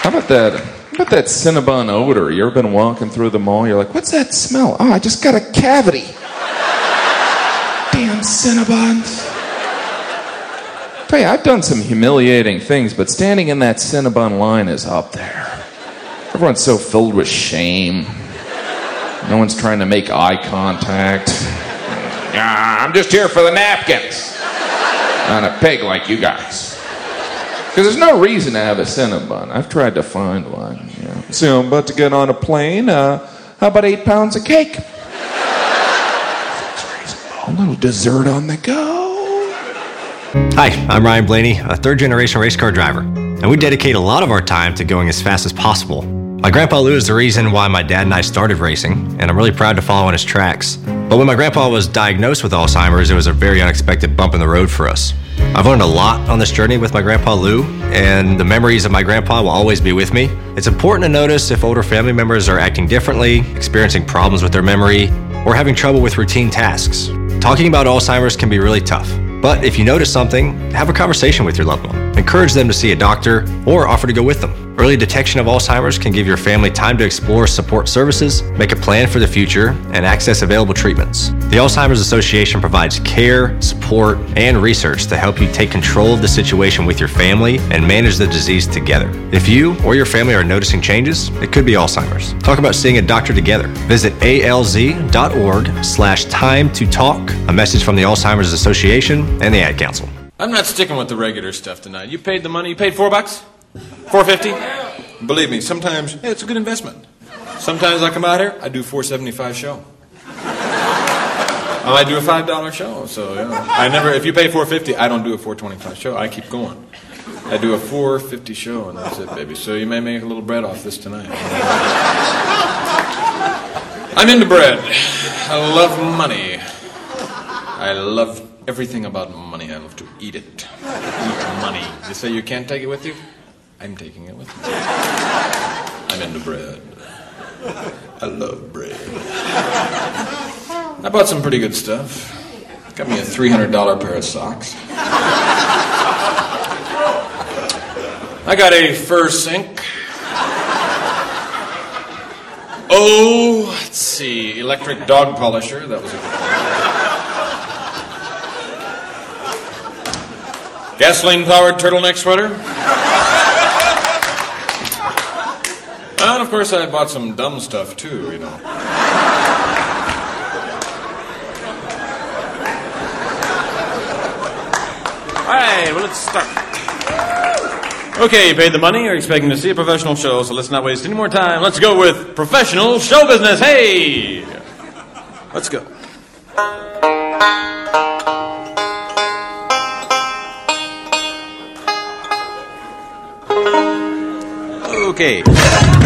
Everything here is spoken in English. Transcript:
How about that Cinnabon odor? You ever been walking through the mall? You're like, what's that smell? Oh, I just got a cavity. Damn Cinnabons. Tell you, I've done some humiliating things, but standing in that Cinnabon line is up there. Everyone's so filled with shame. No one's trying to make eye contact. I'm just here for the napkins. On a pig like you guys. Because there's no reason to have a Cinnabon. I've tried to find one. Yeah. So I'm about to get on a plane. How about 8 pounds of cake? A little dessert on the go. Hi, I'm Ryan Blaney, a third-generation race car driver, and we dedicate a lot of our time to going as fast as possible. My grandpa Lou is the reason why my dad and I started racing, and I'm really proud to follow in his tracks. But when my grandpa was diagnosed with Alzheimer's, it was a very unexpected bump in the road for us. I've learned a lot on this journey with my grandpa Lou, and the memories of my grandpa will always be with me. It's important to notice if older family members are acting differently, experiencing problems with their memory, or having trouble with routine tasks. Talking about Alzheimer's can be really tough. But if you notice something, have a conversation with your loved one. Encourage them to see a doctor or offer to go with them. Early detection of Alzheimer's can give your family time to explore support services, make a plan for the future, and access available treatments. The Alzheimer's Association provides care, support, and research to help you take control of the situation with your family and manage the disease together. If you or your family are noticing changes, it could be Alzheimer's. Talk about seeing a doctor together. Visit alz.org/time to talk. A message from the Alzheimer's Association and the Ad Council. I'm not sticking with the regular stuff tonight. You paid the money. You paid $4? $4.50? Believe me, sometimes it's a good investment. Sometimes I come out here, I do $4.75 show. I might do a $5 show. So yeah. If you pay $4.50, I don't do a $4.25 show. I keep going. I do a $4.50 show, and that's it, baby. So you may make a little bread off this tonight. I'm into bread. I love money. I love everything about money. I love to eat it. Eat money. You say you can't take it with you? I'm taking it with me. I'm into bread. I love bread. I bought some pretty good stuff. Got me a $300 pair of socks. I got a fur sink. Let's see. Electric dog polisher. That was a good one. Gasoline-powered turtleneck sweater. And, of course, I bought some dumb stuff, too, you know. All right, well, let's start. Okay, you paid the money. You're expecting to see a professional show, so let's not waste any more time. Let's go with professional show business. Hey! Let's go. Okay.